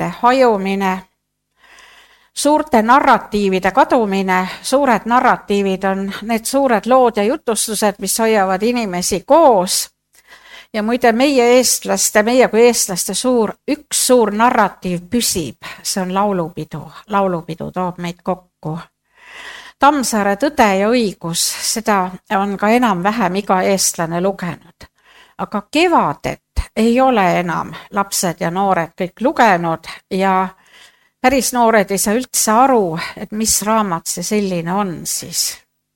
keelte hajumine, suurte narratiivide kadumine. Suured narratiivid on need suured lood ja jutustused, mis hoiavad inimesi koos. Ja muide, meie kui eestlaste üks suur narratiiv püsib, see on laulupidu. Laulupidu toob meid kokku. Tammsaare Tõde ja õigus, seda on ka enam-vähem iga eestlane lugenud. Aga Kevadet ei ole enam lapsed ja noored kõik lugenud ja päris noored ei saa üldse aru, et mis raamat see selline on siis.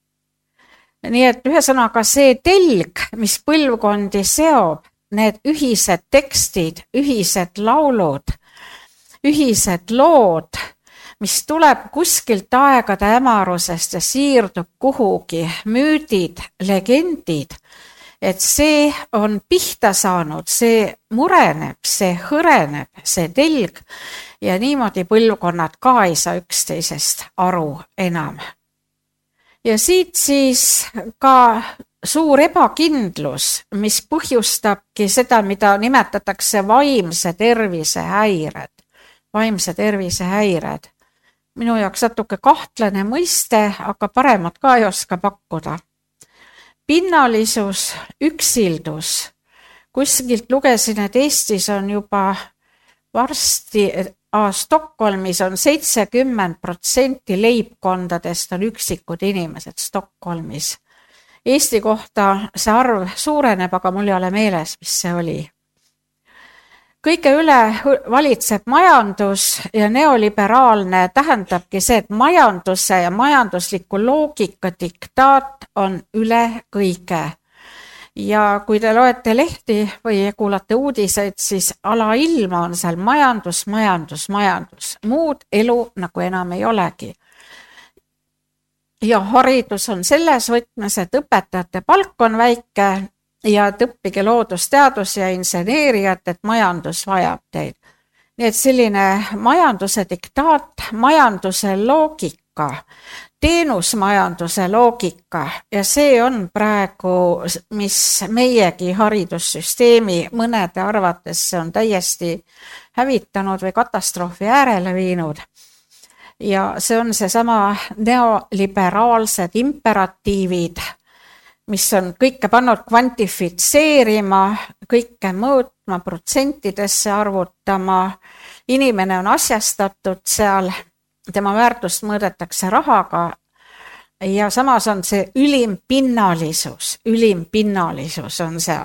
Nii et ühesõnaga see telg, mis põlvkondi seob, need ühised tekstid, ühised laulud, ühised lood, mis tuleb kuskilt aegade hämarusest ja siirdub kuhugi, müüdid, legendid, et see on pihta saanud, see mureneb, see hõreneb, see telg ja niimoodi põlvkonnad ka ei saa üksteisest aru enam. Ja siit siis ka suur ebakindlus, mis põhjustabki seda, mida nimetatakse vaimse tervise häired. Vaimse tervise häired. Minu jaoks natuke kahtlane mõiste, aga paremat ka ei oska pakkuda. Pinnalisus, üksildus. Kuskilt lugesin, et Eestis on juba varsti, Stockholmis on 70% leibkondadest on üksikud inimesed Stockholmis. Eesti kohta see arv suureneb, aga mul ei ole meeles, mis see oli. Kõige üle valitseb majandus ja neoliberaalne tähendabki see, et majanduse ja majandusliku loogika diktaat on üle kõige. Ja kui te loete lehti või kuulate uudiseid, siis alailma on seal majandus. Muud elu nagu enam ei olegi. Ja haridus on selles võtmes, et õpetajate palk on väike ja et õppige loodusteadus ja inseneeriat, et majandus vajab teid. Nii et selline majanduse diktaat, majanduse loogika, teenusmajanduse loogika ja see on praegu, mis meiegi haridussüsteemi mõnede arvates on täiesti hävitanud või katastroofi äärele viinud. Ja see on seesama neoliberaalsed imperatiivid, mis on kõike pannud kvantifitseerima, kõike mõõtma, protsentidesse arvutama. Inimene on asjastatud seal, tema väärtust mõõdetakse rahaga ja samas on see ülim pinnalisus on seal.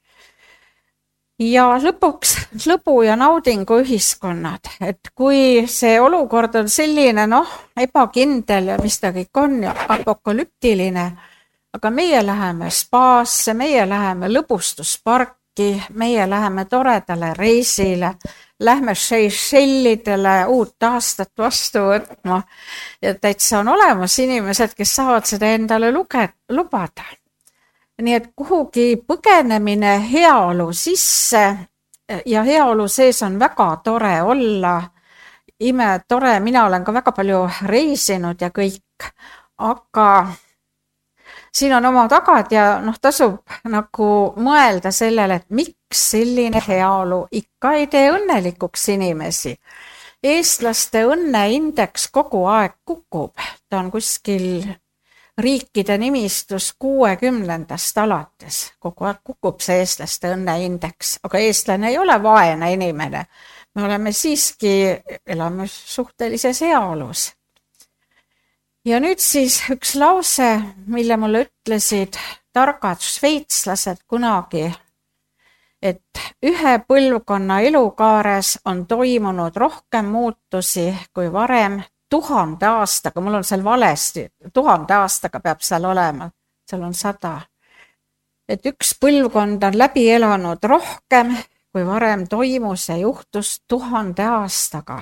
Ja lõpuks lõbu ja naudingu ühiskonnad, et kui see olukord on selline, ebakindel ja mis ta kõik on ja apokalüptiline, aga meie läheme spaasse, meie läheme lõbustusparki, meie läheme toredale reisile, lähme Seychellidele uut aastat vastu võtma ja täitsa on olemas inimesed, kes saavad seda endale lubada. Nii et kuhugi põgenemine heaolu sisse ja heaolu sees on väga tore olla, tore, mina olen ka väga palju reisinud ja kõik, aga siin on oma tagad ja tasub nagu mõelda sellele, et miks selline heaolu ikka ei tee õnnelikuks inimesi. Eestlaste õnneindeks kogu aeg kukub, ta on kuskil riikide nimistus 60. alates, kogu aeg kukub see eestlaste õnneindeks, aga eestlane ei ole vaene inimene, me oleme siiski, elame suhtelises heaolus. Ja nüüd siis üks lause, mille mulle ütlesid targad šveitslased kunagi, et ühe põlvkonna elukaares on toimunud rohkem muutusi kui varem 1000 aastaga, mul on seal valesti, 1000 aastaga peab seal olema, seal on 100. Et üks põlvkond on läbi elanud rohkem kui varem toimus ja juhtus 1000 aastaga.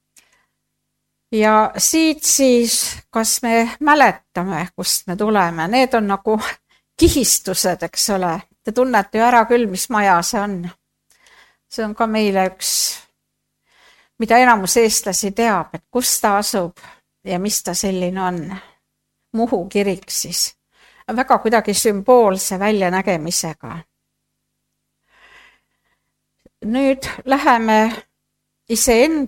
Ja siit siis, kas me mäletame, kust me tuleme, need on nagu kihistused, eks ole. Te tunnete ju ära küll, mis maja see on. See on ka meile üks, mida enamus eestlasi teab, et kus ta asub ja mis ta selline on. Muhu kirik siis. Väga kuidagi sümboolse väljanägemisega. Nüüd läheme iseenda